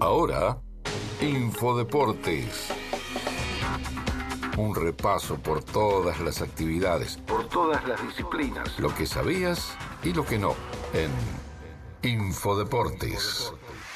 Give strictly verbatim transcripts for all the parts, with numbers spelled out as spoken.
Ahora, Infodeportes. Un repaso por todas las actividades, por todas las disciplinas, lo que sabías y lo que no, en Infodeportes.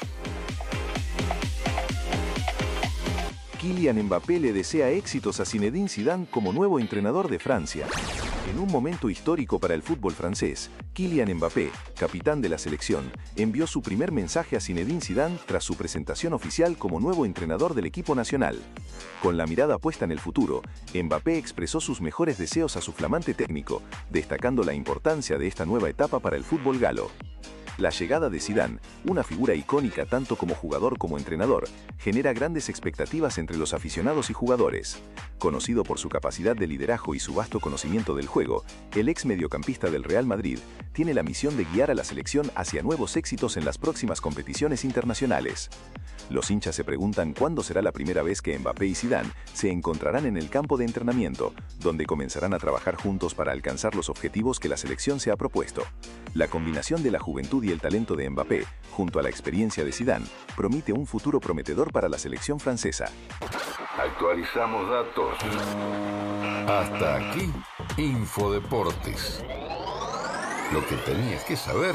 Kylian Mbappé le desea éxitos a Zinedine Zidane como nuevo entrenador de Francia. En un momento histórico para el fútbol francés, Kylian Mbappé, capitán de la selección, envió su primer mensaje a Zinedine Zidane tras su presentación oficial como nuevo entrenador del equipo nacional. Con la mirada puesta en el futuro, Mbappé expresó sus mejores deseos a su flamante técnico, destacando la importancia de esta nueva etapa para el fútbol galo. La llegada de Zidane, una figura icónica tanto como jugador como entrenador, genera grandes expectativas entre los aficionados y jugadores. Conocido por su capacidad de liderazgo y su vasto conocimiento del juego, el ex mediocampista del Real Madrid tiene la misión de guiar a la selección hacia nuevos éxitos en las próximas competiciones internacionales. Los hinchas se preguntan cuándo será la primera vez que Mbappé y Zidane se encontrarán en el campo de entrenamiento, donde comenzarán a trabajar juntos para alcanzar los objetivos que la selección se ha propuesto. La combinación de la juventud y el talento de Mbappé, junto a la experiencia de Zidane, promete un futuro prometedor para la selección francesa. Actualizamos datos. Hasta aquí, Infodeportes. Lo que tenías que saber,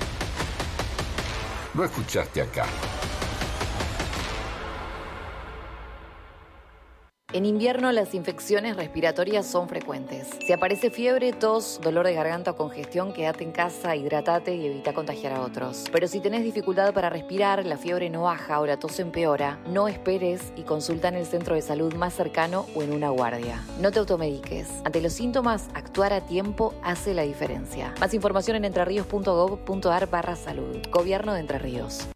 lo escuchaste acá. En invierno las infecciones respiratorias son frecuentes. Si aparece fiebre, tos, dolor de garganta o congestión, quédate en casa, hidratate y evita contagiar a otros. Pero si tenés dificultad para respirar, la fiebre no baja o la tos empeora, no esperes y consulta en el centro de salud más cercano o en una guardia. No te automediques. Ante los síntomas, actuar a tiempo hace la diferencia. Más información en entrerríos punto gov punto ar barra salud. Gobierno de Entre Ríos.